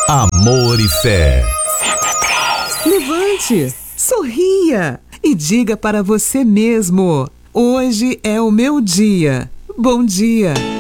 Amor e Fé. Levante, sorria e diga para você mesmo: hoje é o meu dia. Bom dia.